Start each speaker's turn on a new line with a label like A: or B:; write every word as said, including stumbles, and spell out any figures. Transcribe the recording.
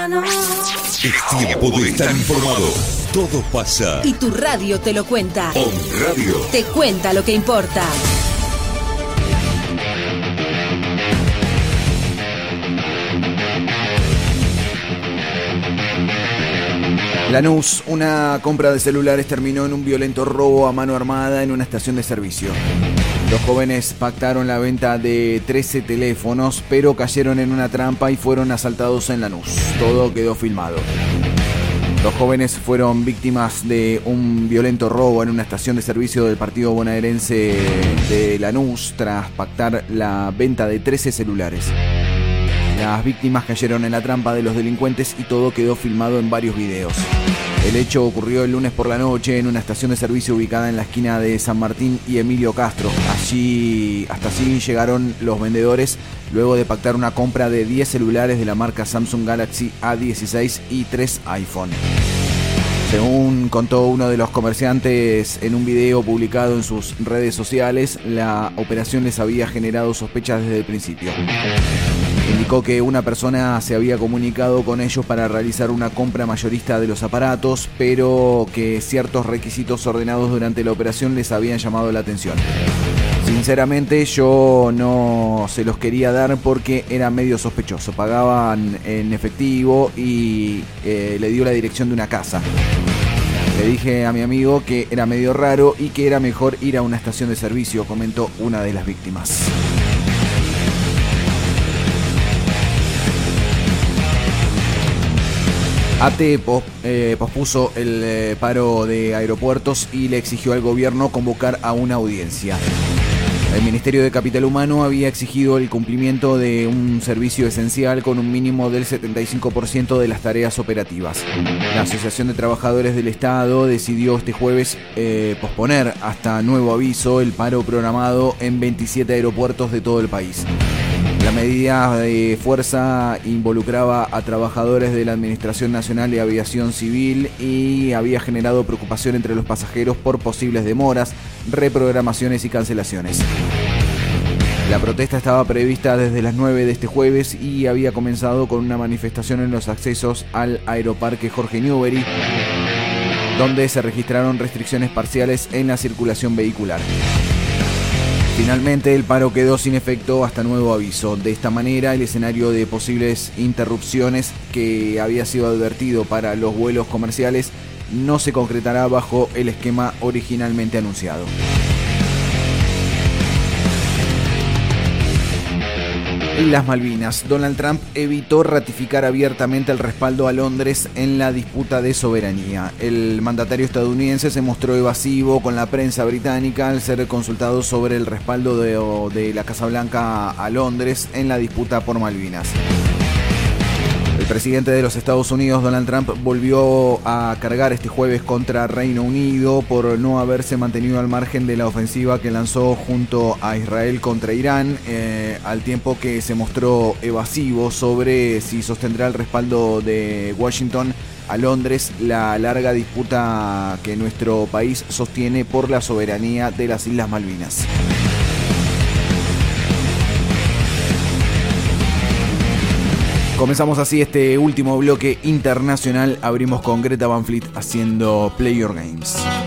A: Lanús.
B: Es tiempo de estar informado. Todo pasa.
A: Y tu radio te lo cuenta.
B: On Radio.
A: Te cuenta lo que importa.
C: Lanús, una compra de celulares terminó en un violento robo a mano armada en una estación de servicio. Los jóvenes pactaron la venta de trece teléfonos, pero cayeron en una trampa y fueron asaltados en Lanús. Todo quedó filmado. Los jóvenes fueron víctimas de un violento robo en una estación de servicio del partido bonaerense de Lanús tras pactar la venta de trece celulares. Las víctimas cayeron en la trampa de los delincuentes y todo quedó filmado en varios videos. El hecho ocurrió el lunes por la noche en una estación de servicio ubicada en la esquina de San Martín y Emilio Castro. Allí, hasta allí llegaron los vendedores luego de pactar una compra de diez celulares de la marca Samsung Galaxy A dieciséis y tres iPhone. Según contó uno de los comerciantes en un video publicado en sus redes sociales, la operación les había generado sospechas desde el principio. Indicó que una persona se había comunicado con ellos para realizar una compra mayorista de los aparatos, pero que ciertos requisitos ordenados durante la operación les habían llamado la atención. Sinceramente yo no se los quería dar porque era medio sospechoso. Pagaban en efectivo y eh, le dio la dirección de una casa. Le dije a mi amigo que era medio raro y que era mejor ir a una estación de servicio, comentó una de las víctimas. A T E pos, eh, pospuso el eh, paro de aeropuertos y le exigió al gobierno convocar a una audiencia. El Ministerio de Capital Humano había exigido el cumplimiento de un servicio esencial con un mínimo del setenta y cinco por ciento de las tareas operativas. La Asociación de Trabajadores del Estado decidió este jueves eh, posponer hasta nuevo aviso el paro programado en veintisiete aeropuertos de todo el país. La medida de fuerza involucraba a trabajadores de la Administración Nacional de Aviación Civil y había generado preocupación entre los pasajeros por posibles demoras, reprogramaciones y cancelaciones. La protesta estaba prevista desde las nueve de este jueves y había comenzado con una manifestación en los accesos al Aeroparque Jorge Newbery, donde se registraron restricciones parciales en la circulación vehicular. Finalmente, el paro quedó sin efecto hasta nuevo aviso. De esta manera, el escenario de posibles interrupciones que había sido advertido para los vuelos comerciales no se concretará bajo el esquema originalmente anunciado. En las Malvinas, Donald Trump evitó ratificar abiertamente el respaldo a Londres en la disputa de soberanía. El mandatario estadounidense se mostró evasivo con la prensa británica al ser consultado sobre el respaldo de, de la Casa Blanca a Londres en la disputa por Malvinas. El presidente de los Estados Unidos, Donald Trump, volvió a cargar este jueves contra Reino Unido por no haberse mantenido al margen de la ofensiva que lanzó junto a Israel contra Irán, eh, al tiempo que se mostró evasivo sobre si sostendrá el respaldo de Washington a Londres la larga disputa que nuestro país sostiene por la soberanía de las Islas Malvinas. Comenzamos así este último bloque internacional. Abrimos con Greta Van Fleet haciendo Play Your Games.